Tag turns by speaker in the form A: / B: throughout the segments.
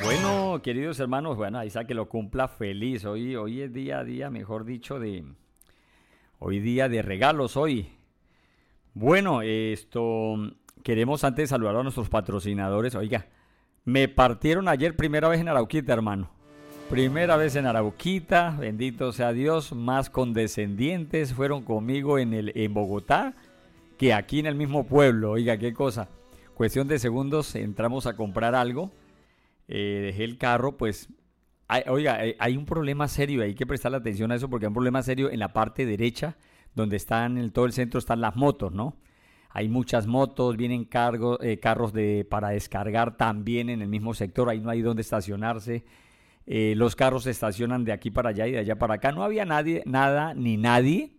A: Bueno, queridos hermanos, bueno, ahí está que lo cumpla feliz. Hoy es día a día, mejor dicho, hoy día de regalos hoy. Bueno, queremos antes saludar a nuestros patrocinadores. Oiga, me partieron ayer primera vez en Arauquita, hermano. Primera vez en Arauquita, bendito sea Dios, más condescendientes fueron conmigo en Bogotá que aquí en el mismo pueblo. Oiga, qué cosa. Cuestión de segundos, entramos a comprar algo. Dejé el carro, pues, hay un problema serio, hay que prestarle atención a eso porque hay un problema serio en la parte derecha, donde están en todo el centro están las motos, ¿no? Hay muchas motos, vienen carros para descargar también en el mismo sector, ahí no hay donde estacionarse. Los carros se estacionan de aquí para allá y de allá para acá. No había nadie, nada, ni nadie.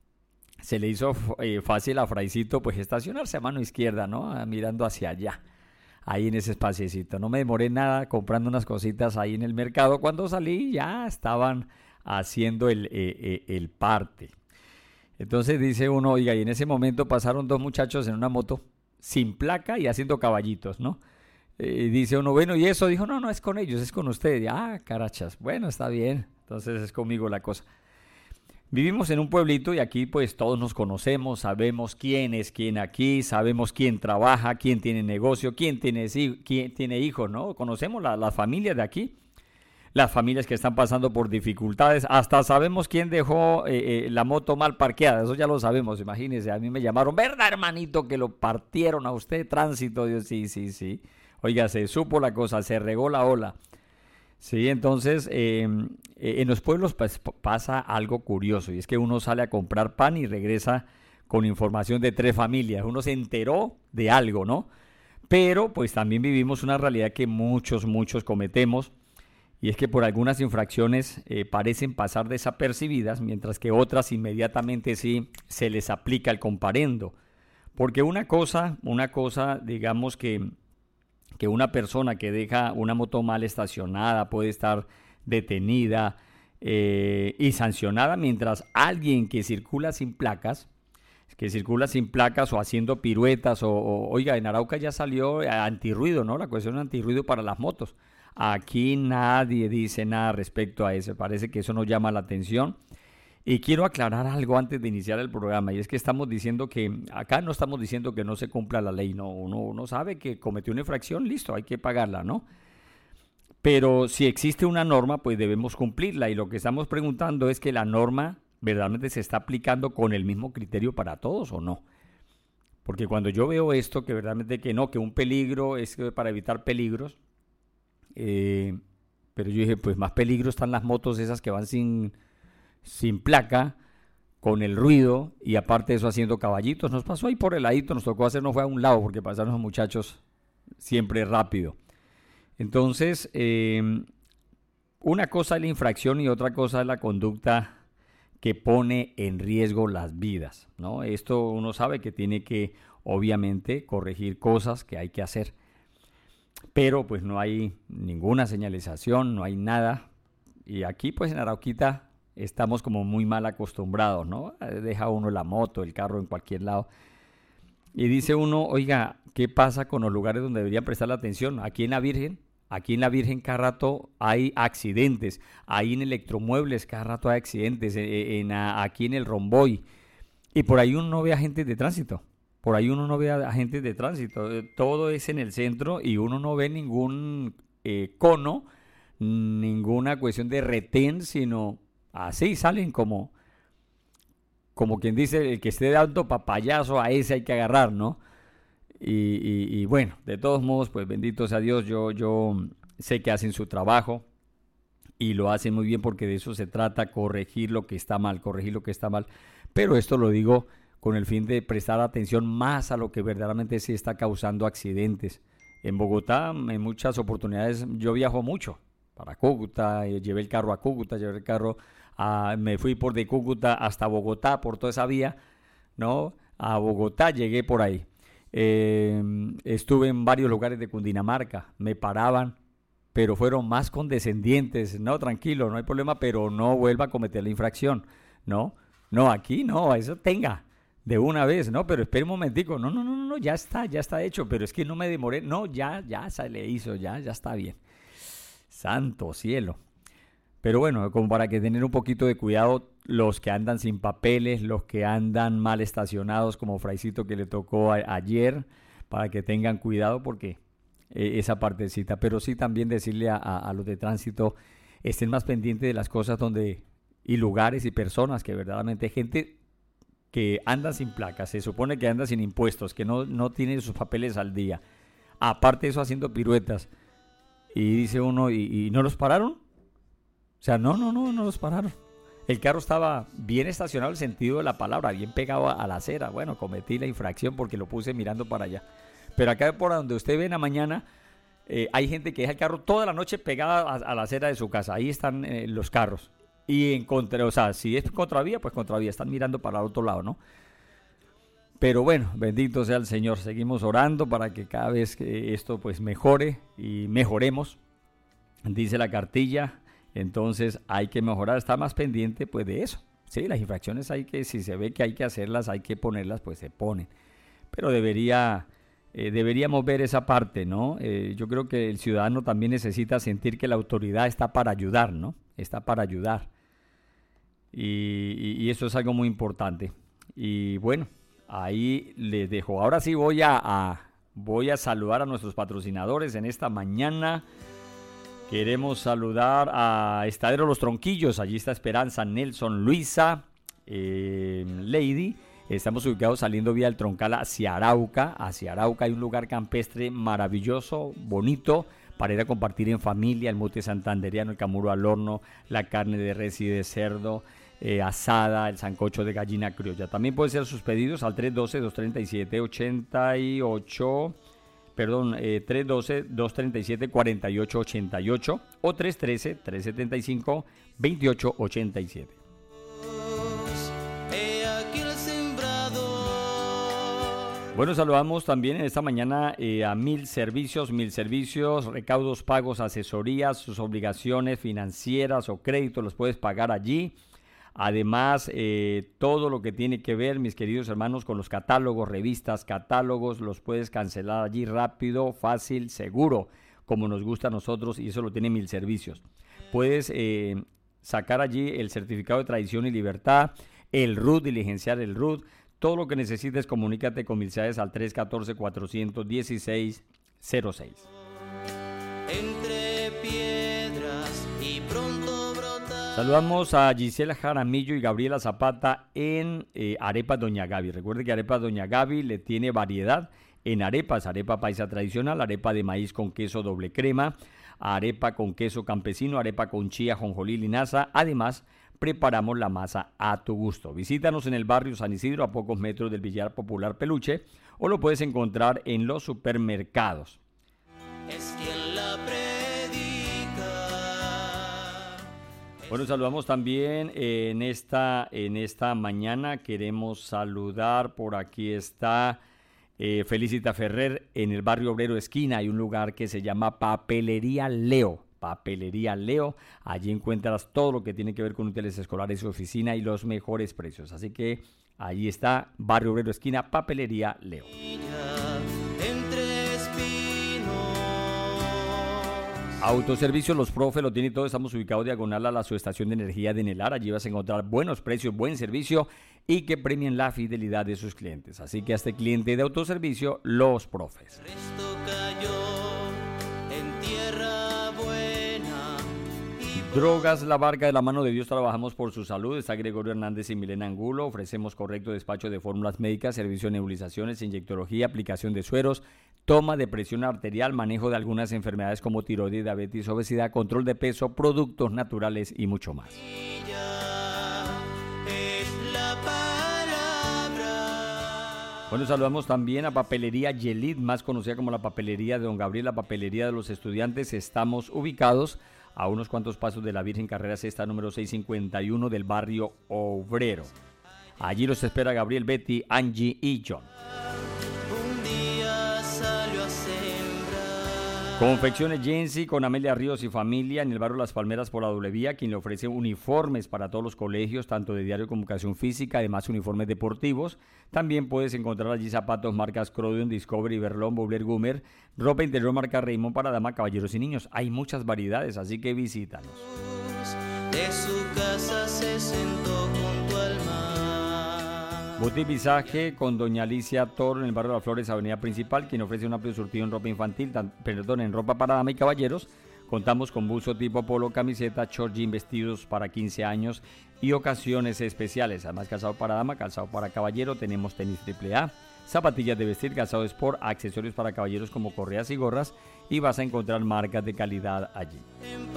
A: Se le hizo fácil a Fraicito, pues, estacionarse a mano izquierda, ¿no? Mirando hacia allá. Ahí en ese espaciecito. No me demoré nada comprando unas cositas ahí en el mercado. Cuando salí ya estaban haciendo el parte. Entonces dice uno, oiga, y en ese momento pasaron dos muchachos en una moto sin placa y haciendo caballitos, ¿no? Dice uno, bueno, ¿y eso? Dijo, no, es con ellos, es con ustedes. Ah, carachas, bueno, está bien. Entonces es conmigo la cosa. Vivimos en un pueblito y aquí pues todos nos conocemos, sabemos quién es quién aquí, sabemos quién trabaja, quién tiene negocio, quién tiene hijos, ¿no? Conocemos las familias de aquí, las familias que están pasando por dificultades, hasta sabemos quién dejó la moto mal parqueada, eso ya lo sabemos, imagínense, a mí me llamaron, ¿verdad, hermanito, que lo partieron a usted? Tránsito, Dios, sí. Oiga, se supo la cosa, se regó la ola. Sí, entonces en los pueblos pues, pasa algo curioso y es que uno sale a comprar pan y regresa con información de 3 familias. Uno se enteró de algo, ¿no? Pero pues también vivimos una realidad que muchos cometemos y es que por algunas infracciones parecen pasar desapercibidas mientras que otras inmediatamente sí se les aplica el comparendo. Porque una cosa, digamos que una persona que deja una moto mal estacionada puede estar detenida y sancionada, mientras alguien que circula sin placas o haciendo piruetas oiga, en Arauca ya salió antirruido, ¿no? La cuestión de antirruido para las motos. Aquí nadie dice nada respecto a eso, parece que eso no llama la atención. Y quiero aclarar algo antes de iniciar el programa, y es que estamos diciendo que, acá no estamos diciendo que no se cumpla la ley, no, uno sabe que cometió una infracción, listo, hay que pagarla, ¿no? Pero si existe una norma, pues debemos cumplirla, y lo que estamos preguntando es que la norma verdaderamente se está aplicando con el mismo criterio para todos o no. Porque cuando yo veo esto, que verdaderamente que no, que un peligro es para evitar peligros, pero yo dije, pues más peligro están las motos esas que van sin placa, con el ruido y aparte de eso haciendo caballitos. Nos pasó ahí por el ladito, nos tocó hacernos fue a un lado porque pasaron los muchachos siempre rápido. Entonces, una cosa es la infracción y otra cosa es la conducta que pone en riesgo las vidas, ¿no? Esto uno sabe que tiene que, obviamente, corregir cosas que hay que hacer. Pero pues no hay ninguna señalización, no hay nada. Y aquí pues en Arauquita estamos como muy mal acostumbrados, ¿no? Deja uno la moto, el carro en cualquier lado. Y dice uno, oiga, ¿qué pasa con los lugares donde deberían prestar la atención? Aquí en la Virgen cada rato hay accidentes. Ahí en Electromuebles cada rato hay accidentes. Aquí en el Romboy. Y por ahí uno no ve agentes de tránsito. Todo es en el centro y uno no ve ningún cono, ninguna cuestión de retén, sino así salen como quien dice, el que esté dando papayazo a ese hay que agarrar, ¿no? Y bueno, de todos modos, pues bendito sea Dios, yo sé que hacen su trabajo y lo hacen muy bien porque de eso se trata, corregir lo que está mal, pero esto lo digo con el fin de prestar atención más a lo que verdaderamente sí está causando accidentes. En Bogotá, en muchas oportunidades, yo viajo mucho para Cúcuta, llevé el carro a Cúcuta, me fui por de Cúcuta hasta Bogotá, por toda esa vía, ¿no? A Bogotá llegué por ahí. Estuve en varios lugares de Cundinamarca, me paraban, pero fueron más condescendientes, no, tranquilo, no hay problema, pero no vuelva a cometer la infracción, ¿no? No, aquí no, eso tenga, de una vez, ¿no? Pero espere un momentico, no, ya está hecho, pero es que no me demoré, no, ya se le hizo, ya está bien. Santo cielo. Pero bueno, como para que tener un poquito de cuidado los que andan sin papeles, los que andan mal estacionados, como Fraicito que le tocó ayer, para que tengan cuidado porque esa partecita. Pero sí también decirle a los de tránsito, estén más pendientes de las cosas donde y lugares y personas que verdaderamente gente que anda sin placas, se supone que anda sin impuestos, que no tiene sus papeles al día. Aparte de eso, haciendo piruetas. Y dice uno, ¿y no los pararon? O sea, no los pararon. El carro estaba bien estacionado en el sentido de la palabra, bien pegado a la acera. Bueno, cometí la infracción porque lo puse mirando para allá. Pero acá por donde usted ve en la mañana, hay gente que deja el carro toda la noche pegada a la acera de su casa. Ahí están los carros. Y o sea, si es contravía, pues contravía. Están mirando para el otro lado, ¿no? Pero bueno, bendito sea el Señor. Seguimos orando para que cada vez que esto pues mejore y mejoremos. Dice la cartilla. Entonces hay que mejorar, está más pendiente pues de eso. Sí, las infracciones hay que, si se ve que hay que hacerlas, hay que ponerlas, pues se ponen. Pero deberíamos ver esa parte, ¿no? Yo creo que el ciudadano también necesita sentir que la autoridad está para ayudar, ¿no? Está para ayudar. Y eso es algo muy importante. Y bueno, ahí les dejo. Ahora sí voy a saludar a nuestros patrocinadores en esta mañana. Queremos saludar a Estadero Los Tronquillos. Allí está Esperanza, Nelson, Luisa, Lady. Estamos ubicados saliendo vía el Troncal hacia Arauca. Hacia Arauca hay un lugar campestre maravilloso, bonito, para ir a compartir en familia. El mote santandereano, el camuro al horno, la carne de res y de cerdo asada, el sancocho de gallina criolla. También pueden ser sus pedidos al 312-237-88... Perdón, 312-237-4888 o 313-375-2887. Bueno, saludamos también en esta mañana a Mil Servicios, recaudos, pagos, asesorías, sus obligaciones financieras o créditos los puedes pagar allí. Además, todo lo que tiene que ver, mis queridos hermanos, con los catálogos, revistas, catálogos, los puedes cancelar allí rápido, fácil, seguro, como nos gusta a nosotros, y eso lo tiene Mil Servicios. Puedes sacar allí el certificado de tradición y libertad, el RUT, diligenciar el RUT, todo lo que necesites, comunícate con Milciades al 314-416-06. Entre piedras y pronto brotar. Saludamos a Gisela Jaramillo y Gabriela Zapata en Arepas Doña Gaby. Recuerde que Arepas Doña Gaby le tiene variedad en arepas, arepa paisa tradicional, arepa de maíz con queso doble crema, arepa con queso campesino, arepa con chía, jonjolí, linaza. Además, preparamos la masa a tu gusto. Visítanos en el barrio San Isidro, a pocos metros del Billar Popular Peluche, o lo puedes encontrar en los supermercados. Es quien la predica. Bueno, saludamos también en esta mañana. Queremos saludar, por aquí está Felicita Ferrer, en el barrio Obrero Esquina. Hay un lugar que se llama Papelería Leo. Papelería Leo, allí encuentras todo lo que tiene que ver con útiles escolares y oficina y los mejores precios. Así que allí está, barrio Obrero Esquina, Papelería Leo. Autoservicios Los Profe lo tiene todo. Estamos ubicados diagonal a la subestación de energía de Nelar. Allí vas a encontrar buenos precios, buen servicio y que premien la fidelidad de sus clientes. Así que a este cliente de autoservicio, Los Profes. Drogas La Barca, de la mano de Dios trabajamos por su salud. Está Gregorio Hernández y Milena Angulo. Ofrecemos correcto despacho de fórmulas médicas, servicio de nebulizaciones, inyectología, aplicación de sueros, toma de presión arterial, manejo de algunas enfermedades como tiroides, diabetes, obesidad, control de peso, productos naturales y mucho más. Bueno, saludamos también a Papelería Yelit, más conocida como la Papelería de Don Gabriel, la Papelería de los Estudiantes. Estamos ubicados a unos cuantos pasos de la Virgen, carrera sexta, número 651 del barrio Obrero. Allí los espera Gabriel, Betty, Angie y John. Un día salió a sembrar. Confecciones Jensi con Amelia Ríos y familia en el barrio Las Palmeras por la doble vía, quien le ofrece uniformes para todos los colegios, tanto de diario como educación física, además uniformes deportivos. También puedes encontrar allí zapatos marcas Croydon, Discovery, Berlón, Bobler, Gumer, ropa interior marca Raymond para dama, caballeros y niños. Hay muchas variedades, así que visítanos.
B: De su casa se sentó junto al mar.
A: Boutique Visaje con doña Alicia Toro en el barrio de las Flores, avenida principal, quien ofrece un amplio surtido en ropa infantil, en ropa para dama y caballeros. Contamos con buzo tipo polo, camiseta, short, jean, vestidos para 15 años y ocasiones especiales. Además, calzado para dama, calzado para caballero, tenemos tenis AAA, zapatillas de vestir, calzado sport, accesorios para caballeros como correas y gorras, y vas a encontrar marcas de calidad allí.
B: En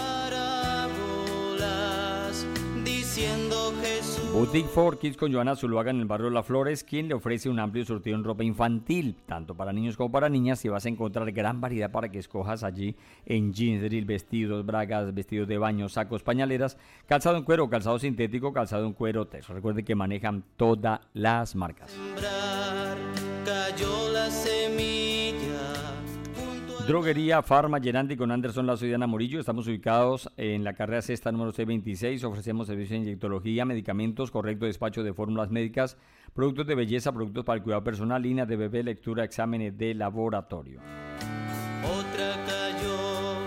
B: parábolas, diciendo Jesús.
A: Boutique for Kids con Joana Zuluaga en el barrio de Las Flores, quien le ofrece un amplio surtido en ropa infantil, tanto para niños como para niñas, y vas a encontrar gran variedad para que escojas allí en jeans, drill, vestidos, bragas, vestidos de baño, sacos, pañaleras, calzado en cuero, calzado sintético, calzado en cuero, teso. Recuerde que manejan todas las marcas.
B: Sembrar, cayó la semilla.
A: Droguería Farma Gerandi con Anderson Lazo y Diana Murillo. Estamos ubicados en la carrera sexta número 626. Ofrecemos servicios de inyectología, medicamentos, correcto despacho de fórmulas médicas, productos de belleza, productos para el cuidado personal, líneas de bebé, lectura, exámenes de laboratorio.
B: Otra cayó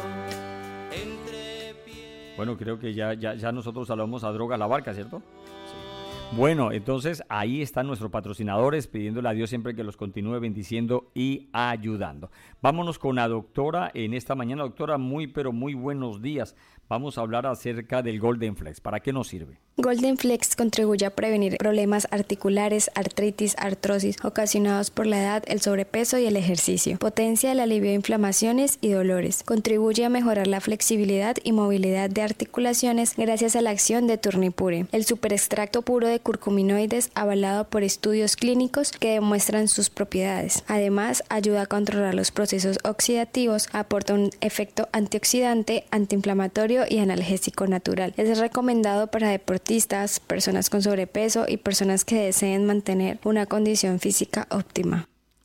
B: entre pies.
A: Bueno, creo que ya nosotros saludamos a Droga La Barca, ¿cierto? Bueno, entonces ahí están nuestros patrocinadores, pidiéndole a Dios siempre que los continúe bendiciendo y ayudando. Vámonos con la doctora en esta mañana. Doctora, pero muy buenos días. Vamos a hablar acerca del Golden Flex. ¿Para qué nos sirve?
C: Golden Flex contribuye a prevenir problemas articulares, artritis, artrosis ocasionados por la edad, el sobrepeso y el ejercicio. Potencia el alivio de inflamaciones y dolores. Contribuye a mejorar la flexibilidad y movilidad de articulaciones gracias a la acción de Turnipure, el superextracto puro de curcuminoides avalado por estudios clínicos que demuestran sus propiedades. Además, ayuda a controlar los procesos oxidativos, aporta un efecto antioxidante, antiinflamatorio y analgésico natural. Es recomendado para deportistas, personas con sobrepeso y personas que deseen mantener una condición física óptima.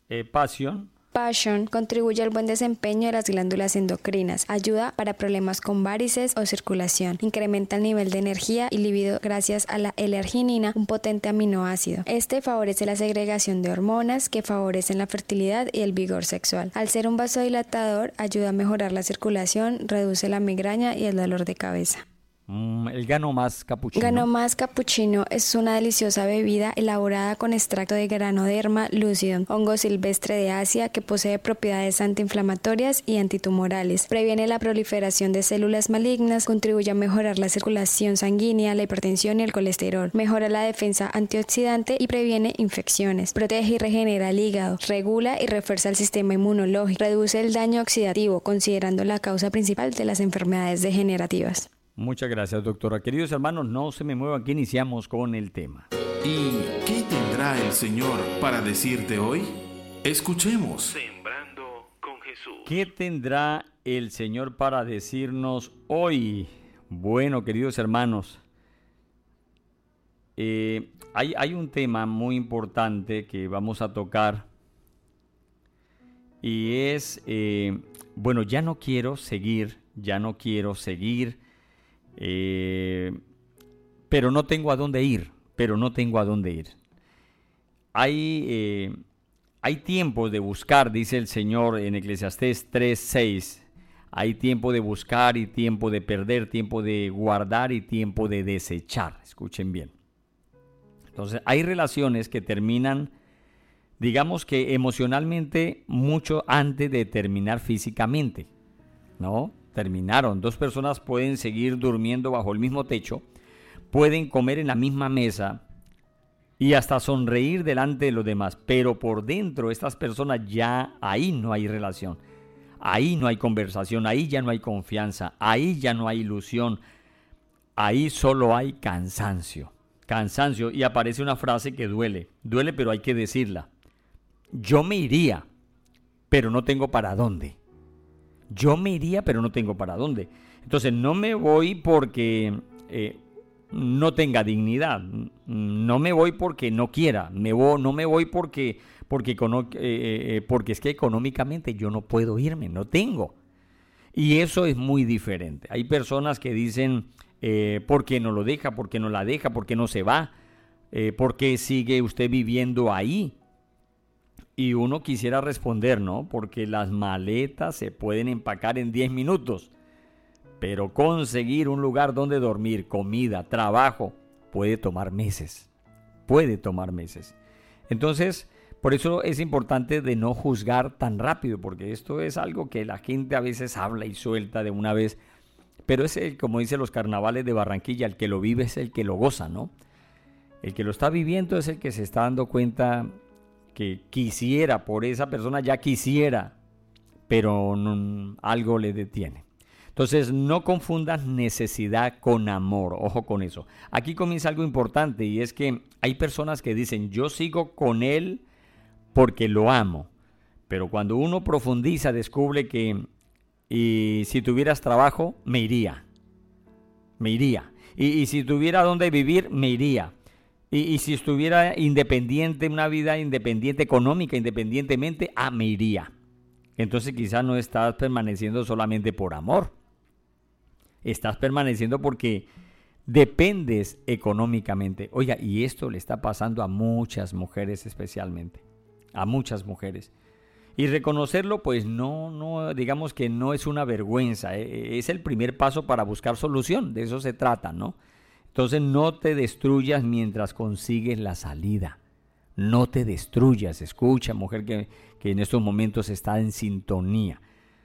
C: Passion contribuye al buen desempeño de las glándulas endocrinas, ayuda para problemas con varices o circulación, incrementa el nivel de energía y libido gracias a la L-arginina, un potente aminoácido. Este favorece la segregación de hormonas que favorecen la fertilidad y el vigor sexual. Al ser un vasodilatador, ayuda a mejorar la circulación, reduce la migraña y el dolor de cabeza.
A: El Gano Más Cappuccino.
C: Gano Más Cappuccino es una deliciosa bebida elaborada con extracto de Granoderma lucidum, hongo silvestre de Asia que posee propiedades antiinflamatorias y antitumorales. Previene la proliferación de células malignas, contribuye a mejorar la circulación sanguínea, la hipertensión y el colesterol. Mejora la defensa antioxidante y previene infecciones. Protege y regenera el hígado. Regula y refuerza el sistema inmunológico. Reduce el daño oxidativo, considerando la causa principal de las enfermedades degenerativas.
A: Muchas gracias, doctora. Queridos hermanos, no se me muevan, que iniciamos con el tema.
D: ¿Y qué tendrá el Señor para decirte hoy? Escuchemos.
E: Sembrando con Jesús.
A: ¿Qué tendrá el Señor para decirnos hoy? Bueno, queridos hermanos, hay un tema muy importante que vamos a tocar y es, ya no quiero seguir, pero no tengo a dónde ir, Hay tiempos de buscar, dice el Señor en Eclesiastés 3:6. Hay tiempo de buscar y tiempo de perder, tiempo de guardar y tiempo de desechar. Escuchen bien. Entonces, hay relaciones que terminan, digamos que emocionalmente, mucho antes de terminar físicamente, ¿no? Terminaron. Dos personas pueden seguir durmiendo bajo el mismo techo, pueden comer en la misma mesa y hasta sonreír delante de los demás, pero por dentro estas personas ya ahí no hay relación, ahí no hay conversación, ahí ya no hay confianza, ahí ya no hay ilusión, ahí solo hay cansancio, y aparece una frase que duele pero hay que decirla. Yo me iría, pero no tengo para dónde. Entonces no me voy porque no tenga dignidad. No me voy porque no quiera, no me voy porque es que económicamente yo no puedo irme, no tengo. Y eso es muy diferente. Hay personas que dicen, ¿por qué no lo deja? ¿Por qué no la deja? ¿Por qué no se va? ¿Por qué sigue usted viviendo ahí? Y uno quisiera responder, ¿no? Porque las maletas se pueden empacar en 10 minutos. Pero conseguir un lugar donde dormir, comida, trabajo, puede tomar meses. Puede tomar meses. Entonces, por eso es importante de no juzgar tan rápido, porque esto es algo que la gente a veces habla y suelta de una vez. Pero es como dicen los carnavales de Barranquilla, el que lo vive es el que lo goza, ¿no? El que lo está viviendo es el que se está dando cuenta que quisiera por esa persona, ya quisiera, pero algo le detiene. Entonces, no confundas necesidad con amor. Ojo con eso. Aquí comienza algo importante y es que hay personas que dicen, yo sigo con él porque lo amo. Pero cuando uno profundiza, descubre que si tuvieras trabajo, me iría. Me iría. Y si tuviera dónde vivir, me iría. Y si estuviera independiente, una vida independiente, económica, independientemente, me iría. Entonces quizás no estás permaneciendo solamente por amor. Estás permaneciendo porque dependes económicamente. Oiga, y esto le está pasando a muchas mujeres especialmente. A muchas mujeres. Y reconocerlo, pues no, digamos que no es una vergüenza. Es el primer paso para buscar solución. De eso se trata, ¿no? Entonces no te destruyas mientras consigues la salida. No te destruyas. Escucha, mujer que en estos momentos está en sintonía.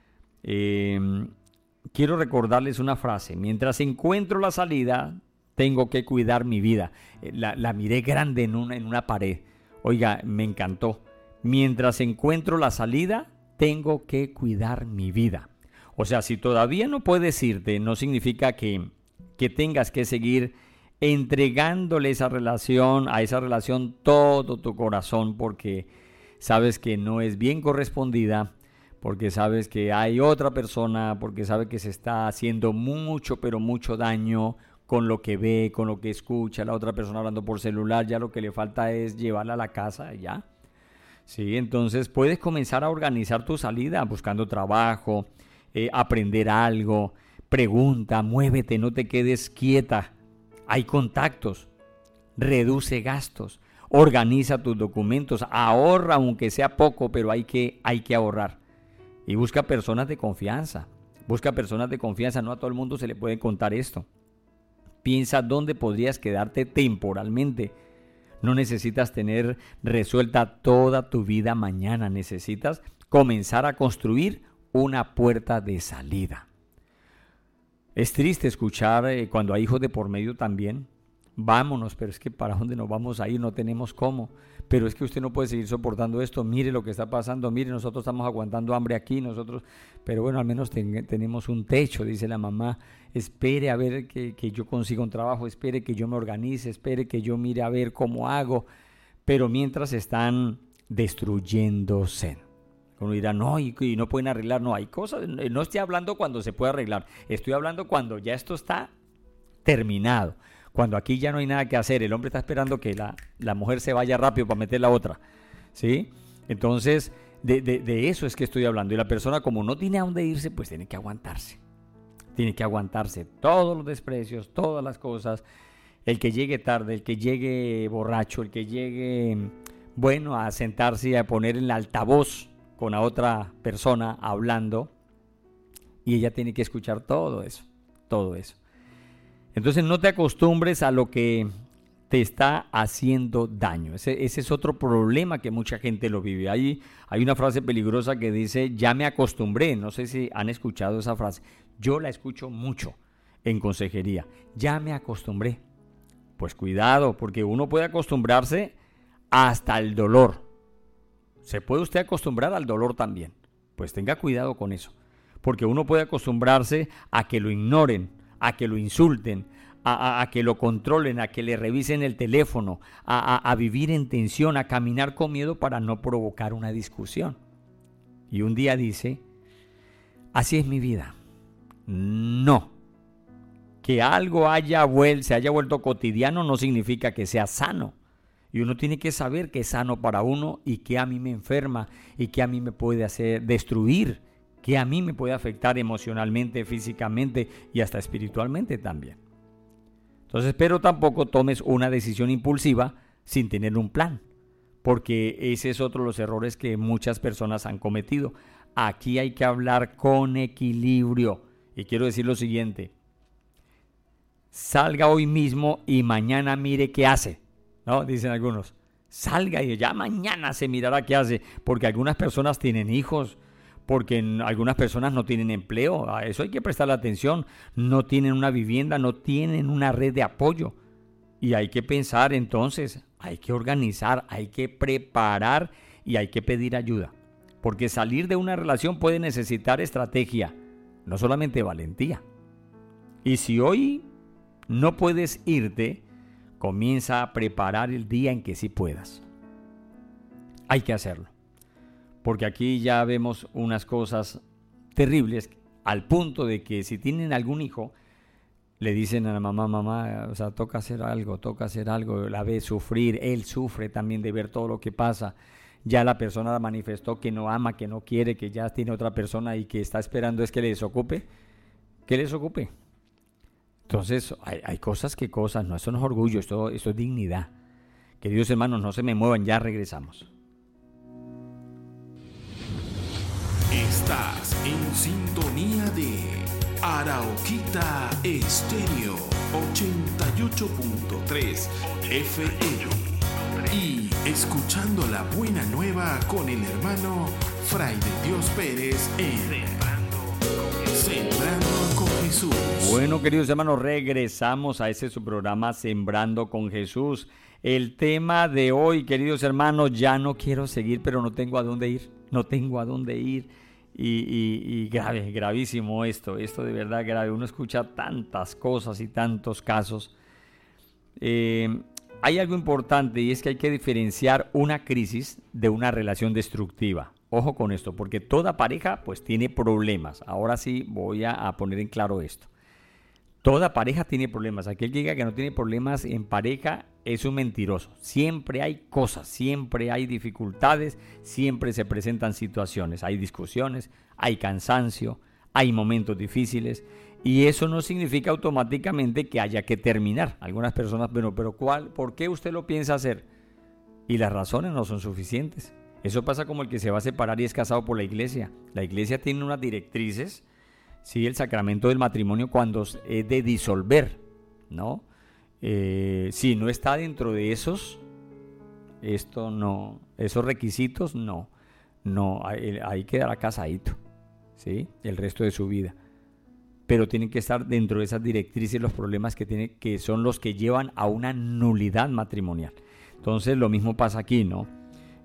A: Quiero recordarles una frase. Mientras encuentro la salida, tengo que cuidar mi vida. La miré grande en una pared. Oiga, me encantó. Mientras encuentro la salida, tengo que cuidar mi vida. O sea, si todavía no puedes irte, no significa que tengas que seguir entregándole a esa relación todo tu corazón, porque sabes que no es bien correspondida, porque sabes que hay otra persona, porque sabes que se está haciendo mucho, pero mucho daño con lo que ve, con lo que escucha, la otra persona hablando por celular, ya lo que le falta es llevarla a la casa, ya. Sí, entonces puedes comenzar a organizar tu salida buscando trabajo, aprender algo, pregunta, muévete, no te quedes quieta. Hay contactos, reduce gastos, organiza tus documentos, ahorra aunque sea poco, pero hay que ahorrar. Y busca personas de confianza, no a todo el mundo se le puede contar esto. Piensa dónde podrías quedarte temporalmente. No necesitas tener resuelta toda tu vida mañana, necesitas comenzar a construir una puerta de salida. Es triste escuchar cuando hay hijos de por medio también. Vámonos, pero es que ¿para dónde nos vamos a ir? No tenemos cómo. Pero es que usted no puede seguir soportando esto. Mire lo que está pasando. Mire, nosotros estamos aguantando hambre aquí. Pero bueno, al menos tenemos un techo, dice la mamá. Espere a ver que yo consiga un trabajo. Espere que yo me organice. Espere que yo mire a ver cómo hago. Pero mientras están destruyéndose. Uno dirá, no, y no pueden arreglar. No, hay cosas. No estoy hablando cuando se puede arreglar. Estoy hablando cuando ya esto está terminado. Cuando aquí ya no hay nada que hacer, el hombre está esperando que la mujer se vaya rápido para meter la otra, ¿sí? Entonces, de eso es que estoy hablando. Y la persona, como no tiene a dónde irse, pues tiene que aguantarse. Tiene que aguantarse todos los desprecios, todas las cosas. El que llegue tarde, el que llegue borracho, el que llegue, a sentarse y a poner en el altavoz con la otra persona hablando. Y ella tiene que escuchar todo eso. Entonces no te acostumbres a lo que te está haciendo daño. Ese es otro problema que mucha gente lo vive. Hay una frase peligrosa que dice, ya me acostumbré. No sé si han escuchado esa frase. Yo la escucho mucho en consejería. Ya me acostumbré. Pues cuidado, porque uno puede acostumbrarse hasta el dolor. ¿Se puede usted acostumbrar al dolor también? Pues tenga cuidado con eso. Porque uno puede acostumbrarse a que lo ignoren, a que lo insulten, a que lo controlen, a que le revisen el teléfono, a vivir en tensión, a caminar con miedo para no provocar una discusión. Y un día dice, así es mi vida. No. Que algo se haya vuelto cotidiano no significa que sea sano. Y uno tiene que saber qué es sano para uno y qué a mí me enferma y qué a mí me puede hacer destruir, qué a mí me puede afectar emocionalmente, físicamente y hasta espiritualmente también. Entonces, pero tampoco tomes una decisión impulsiva sin tener un plan, porque ese es otro de los errores que muchas personas han cometido. Aquí hay que hablar con equilibrio. Y quiero decir lo siguiente: salga hoy mismo y mañana mire qué hace, ¿no? Dicen algunos, salga y ya mañana se mirará qué hace, porque algunas personas tienen hijos, porque algunas personas no tienen empleo, a eso hay que prestarle atención, no tienen una vivienda, no tienen una red de apoyo, y hay que pensar entonces, hay que organizar, hay que preparar y hay que pedir ayuda, porque salir de una relación puede necesitar estrategia, no solamente valentía. Y si hoy no puedes irte, comienza a preparar el día en que sí puedas. Hay que hacerlo. Porque aquí ya vemos unas cosas terribles, al punto de que si tienen algún hijo, le dicen a la mamá, o sea, toca hacer algo, la ve sufrir, él sufre también de ver todo lo que pasa. Ya la persona manifestó que no ama, que no quiere, que ya tiene otra persona y que está esperando es que le desocupe. ¿Qué les ocupe? Entonces, hay cosas, no, eso no es orgullo, esto es dignidad. Queridos hermanos, no se me muevan, ya regresamos.
D: Estás en sintonía de Arauquita Estéreo 88.3 FM y escuchando la buena nueva con el hermano Fray de Dios Pérez en Sembrando con Jesús.
A: Bueno, queridos hermanos, regresamos a su programa Sembrando con Jesús. El tema de hoy, queridos hermanos, ya no quiero seguir, pero no tengo a dónde ir. Y gravísimo esto de verdad grave. Uno escucha tantas cosas y tantos casos. Hay algo importante y es que hay que diferenciar una crisis de una relación destructiva. Ojo con esto, porque toda pareja pues tiene problemas. Ahora sí voy a poner en claro esto. Toda pareja tiene problemas. Aquel que diga que no tiene problemas en pareja es un mentiroso. Siempre hay cosas, siempre hay dificultades, siempre se presentan situaciones. Hay discusiones, hay cansancio, hay momentos difíciles. Y eso no significa automáticamente que haya que terminar. Algunas personas, pero ¿por qué usted lo piensa hacer? Y las razones no son suficientes. Eso pasa como el que se va a separar y es casado por la iglesia. La iglesia tiene unas directrices, sí, el sacramento del matrimonio cuando es de disolver, ¿no? Si no está dentro de esos requisitos, no, ahí quedará casadito, ¿sí? El resto de su vida. Pero tienen que estar dentro de esas directrices los problemas que son los que llevan a una nulidad matrimonial. Entonces lo mismo pasa aquí, ¿no?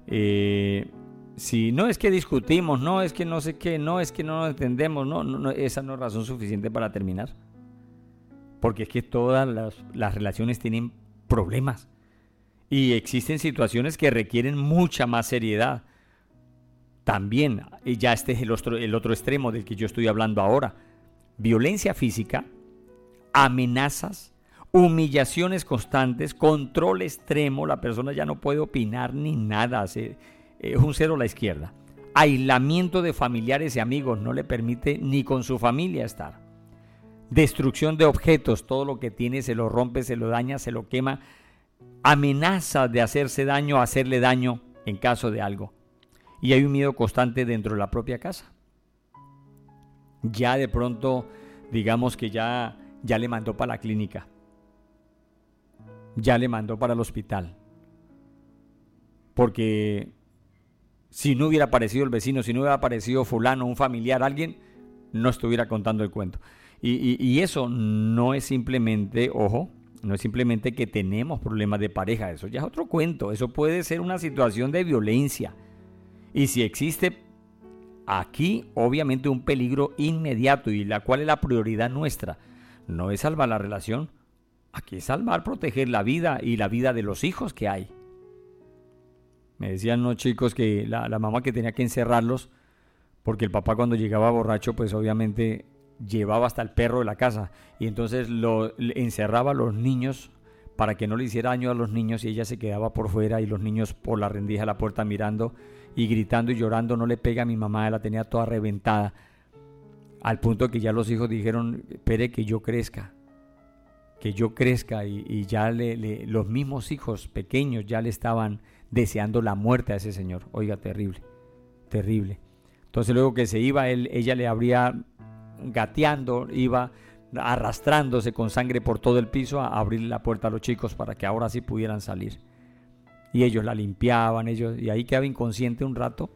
A: Si no es que discutimos, no es que no sé qué, no es que no nos entendemos, no, esa no es razón suficiente para terminar. Porque es que todas las relaciones tienen problemas y existen situaciones que requieren mucha más seriedad. También, y ya este es el otro extremo del que yo estoy hablando ahora: violencia física, amenazas, humillaciones constantes, control extremo, la persona ya no puede opinar ni nada, es un cero a la izquierda. Aislamiento de familiares y amigos, no le permite ni con su familia estar. Destrucción de objetos, todo lo que tiene se lo rompe, se lo daña, se lo quema. Amenaza de hacerse daño, hacerle daño en caso de algo. Y hay un miedo constante dentro de la propia casa. Ya de pronto, digamos que ya le mandó para la clínica. Ya le mandó para el hospital. Porque si no hubiera aparecido el vecino, si no hubiera aparecido fulano, un familiar, alguien, no estuviera contando el cuento. Y eso no es simplemente, ojo, no es simplemente que tenemos problemas de pareja, eso ya es otro cuento. Eso puede ser una situación de violencia. Y si existe aquí, obviamente, un peligro inmediato, y la cual es la prioridad nuestra, no es salvar la relación. Aquí es proteger la vida y la vida de los hijos que hay. Me decían los chicos que la mamá que tenía que encerrarlos porque el papá cuando llegaba borracho, pues obviamente llevaba hasta el perro de la casa y entonces encerraba a los niños para que no le hiciera daño a los niños y ella se quedaba por fuera y los niños por la rendija de la puerta mirando y gritando y llorando, no le pega a mi mamá, la tenía toda reventada, al punto que ya los hijos dijeron, espere que yo crezca y ya los mismos hijos pequeños ya le estaban deseando la muerte a ese señor. Oiga, terrible. Entonces luego que se iba, ella le abría gateando, iba arrastrándose con sangre por todo el piso a abrirle la puerta a los chicos para que ahora sí pudieran salir. Y ellos la limpiaban, y ahí quedaba inconsciente un rato.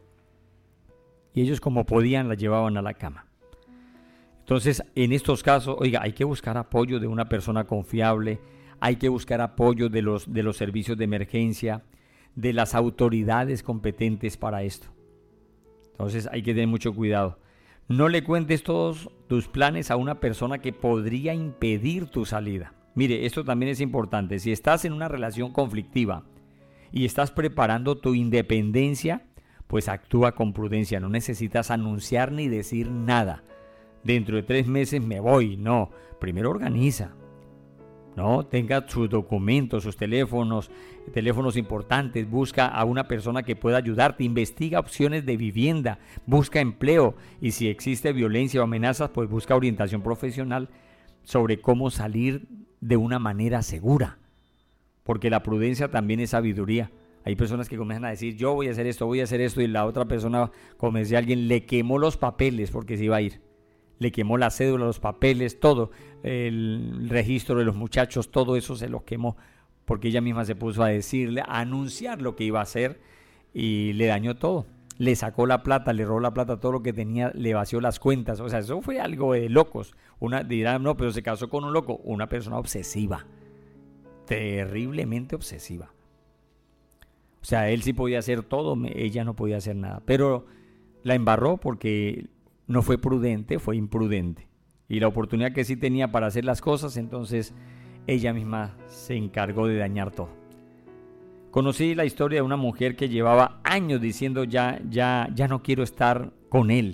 A: Y ellos como podían la llevaban a la cama. Entonces, en estos casos, oiga, hay que buscar apoyo de una persona confiable, hay que buscar apoyo de los servicios de emergencia, de las autoridades competentes para esto. Entonces, hay que tener mucho cuidado. No le cuentes todos tus planes a una persona que podría impedir tu salida. Mire, esto también es importante. Si estás en una relación conflictiva y estás preparando tu independencia, pues actúa con prudencia. No necesitas anunciar ni decir nada. Dentro de 3 meses me voy. No, primero organiza. No, tenga sus documentos, sus teléfonos importantes, busca a una persona que pueda ayudarte, investiga opciones de vivienda, busca empleo y si existe violencia o amenazas, pues busca orientación profesional sobre cómo salir de una manera segura, porque la prudencia también es sabiduría. Hay personas que comienzan a decir, yo voy a hacer esto, y la otra persona, como decía alguien, le quemó los papeles porque se iba a ir. Le quemó la cédula, los papeles, todo, el registro de los muchachos, todo eso se los quemó, porque ella misma se puso a decirle, a anunciar lo que iba a hacer y le dañó todo. Le sacó la plata, le robó la plata, todo lo que tenía, le vació las cuentas. O sea, eso fue algo de locos. Dirán, no, pero se casó con un loco. Una persona obsesiva, terriblemente obsesiva. O sea, él sí podía hacer todo, ella no podía hacer nada. Pero la embarró porque no fue prudente, fue imprudente. Y la oportunidad que sí tenía para hacer las cosas, entonces ella misma se encargó de dañar todo. Conocí la historia de una mujer que llevaba años diciendo ya no quiero estar con él.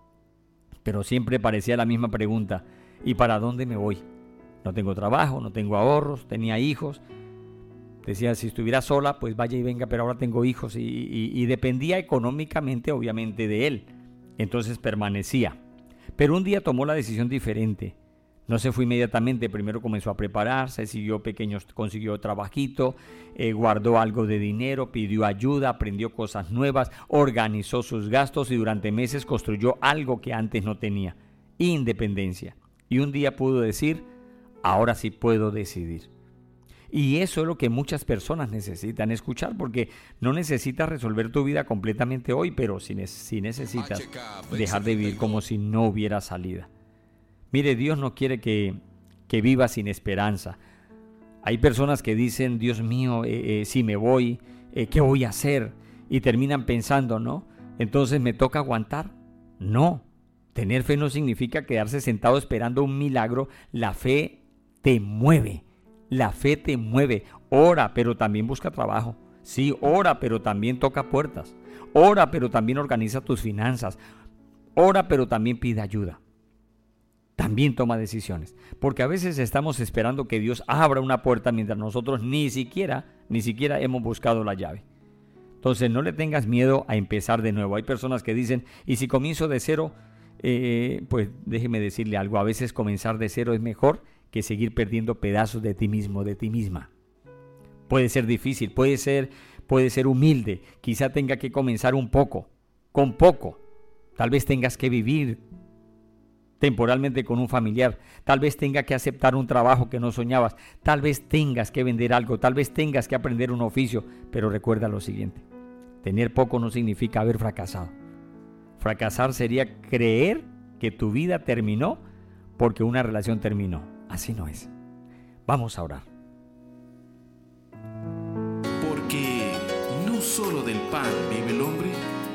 A: Pero siempre parecía la misma pregunta, ¿y para dónde me voy? No tengo trabajo, no tengo ahorros, tenía hijos. Decía, si estuviera sola, pues vaya y venga, pero ahora tengo hijos y dependía económicamente, obviamente, de él. Entonces permanecía. Pero un día tomó la decisión diferente. No se fue inmediatamente, primero comenzó a prepararse, consiguió trabajito, guardó algo de dinero, pidió ayuda, aprendió cosas nuevas, organizó sus gastos y durante meses construyó algo que antes no tenía, independencia. Y un día pudo decir, ahora sí puedo decidir. Y eso es lo que muchas personas necesitan escuchar, porque no necesitas resolver tu vida completamente hoy, pero sí necesitas dejar de vivir como si no hubiera salida. Mire, Dios no quiere que vivas sin esperanza. Hay personas que dicen, Dios mío, si me voy, ¿qué voy a hacer? Y terminan pensando, ¿no? Entonces me toca aguantar. No, tener fe no significa quedarse sentado esperando un milagro. La fe te mueve. La fe te mueve. Ora, pero también busca trabajo. Sí, ora, pero también toca puertas. Ora, pero también organiza tus finanzas. Ora, pero también pide ayuda. También toma decisiones. Porque a veces estamos esperando que Dios abra una puerta mientras nosotros ni siquiera hemos buscado la llave. Entonces no le tengas miedo a empezar de nuevo. Hay personas que dicen, ¿y si comienzo de cero? Pues déjeme decirle algo. A veces comenzar de cero es mejor que seguir perdiendo pedazos de ti mismo, de ti misma. Puede ser difícil, puede ser humilde, quizá tenga que comenzar con poco. Tal vez tengas que vivir temporalmente con un familiar, tal vez tenga que aceptar un trabajo que no soñabas, tal vez tengas que vender algo, tal vez tengas que aprender un oficio, pero recuerda lo siguiente, tener poco no significa haber fracasado. Fracasar sería creer que tu vida terminó porque una relación terminó. Así no es. Vamos a orar.
D: Porque no solo del pan vive el hombre.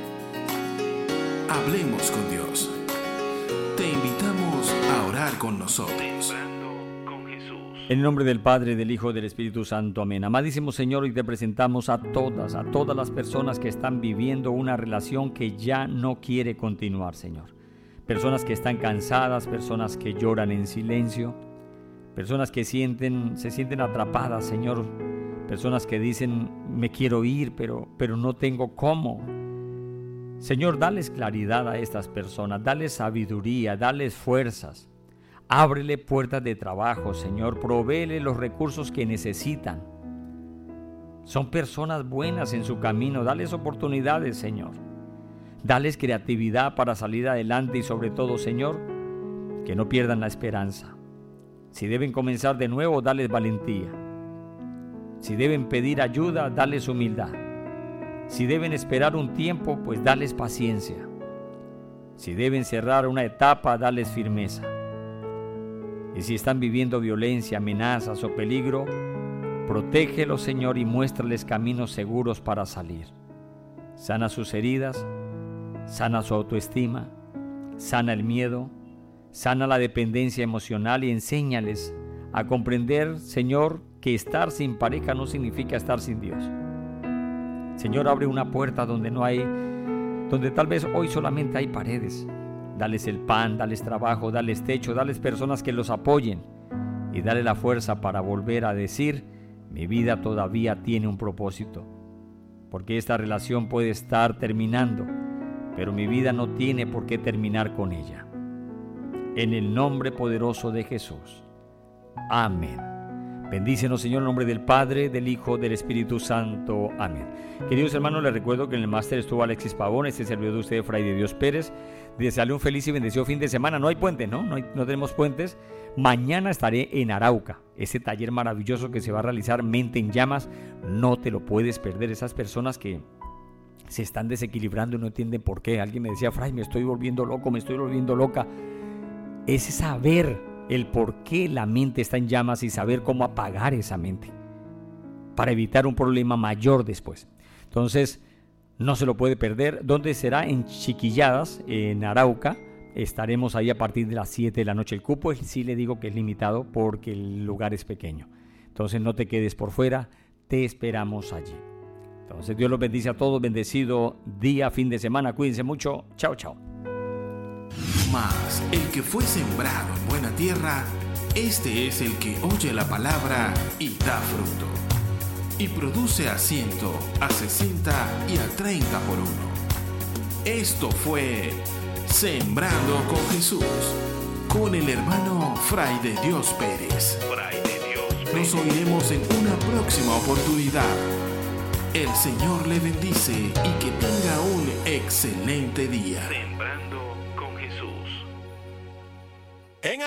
D: Hablemos con Dios. Te invitamos a orar con nosotros.
E: Sembrando con Jesús.
A: En el nombre del Padre, del Hijo y del Espíritu Santo. Amén. Amadísimo Señor, hoy te presentamos a todas las personas que están viviendo una relación que ya no quiere continuar, Señor. personas que están cansadas, personas que lloran en silencio, personas que se sienten atrapadas, Señor, personas que dicen, me quiero ir, pero no tengo cómo. Señor, dales claridad a estas personas, dales sabiduría, dales fuerzas. Ábrele puertas de trabajo, Señor, provéele los recursos que necesitan. Son personas buenas en su camino, dales oportunidades, Señor. Dales creatividad para salir adelante y sobre todo, Señor, que no pierdan la esperanza. Si deben comenzar de nuevo, dales valentía. Si deben pedir ayuda, dales humildad. Si deben esperar un tiempo, pues dales paciencia. Si deben cerrar una etapa, dales firmeza. Y si están viviendo violencia, amenazas o peligro, protégelos, Señor, y muéstrales caminos seguros para salir. Sana sus heridas, sana su autoestima, sana el miedo, sana la dependencia emocional y enséñales a comprender, Señor, que estar sin pareja no significa estar sin Dios. Señor, abre una puerta donde tal vez hoy solamente hay paredes. Dales el pan, dales trabajo, dales techo, dales personas que los apoyen y dale la fuerza para volver a decir, mi vida todavía tiene un propósito, porque esta relación puede estar terminando, pero mi vida no tiene por qué terminar con ella. En el nombre poderoso de Jesús. Amén. Bendícenos, Señor, en el nombre del Padre, del Hijo, del Espíritu Santo. Amén. Queridos hermanos, les recuerdo que en el máster estuvo Alexis Pavón, este servidor de ustedes, Fray de Dios Pérez. Desearle un feliz y bendecido fin de semana. No hay puente, no tenemos puentes. Mañana estaré en Arauca, ese taller maravilloso que se va a realizar, Mente en Llamas. No te lo puedes perder. Esas personas que se están desequilibrando y no entienden por qué. Alguien me decía, Fray, me estoy volviendo loco, me estoy volviendo loca. Es saber el por qué la mente está en llamas y saber cómo apagar esa mente para evitar un problema mayor después. Entonces, no se lo puede perder. ¿Dónde será? En Chiquilladas, en Arauca. Estaremos ahí a partir de las 7 de la noche. El cupo sí le digo que es limitado porque el lugar es pequeño. Entonces no te quedes por fuera, te esperamos allí. Entonces Dios los bendice a todos. Bendecido día, fin de semana. Cuídense mucho. Chao, chao.
D: Mas el que fue sembrado en buena tierra, este es el que oye la palabra y da fruto, y produce a 100, a 60 y a 30 por uno. Esto fue Sembrando con Jesús, con el hermano Fray de Dios Pérez. Nos oiremos en una próxima oportunidad. El Señor le bendice y que tenga un excelente día.
E: Sembrando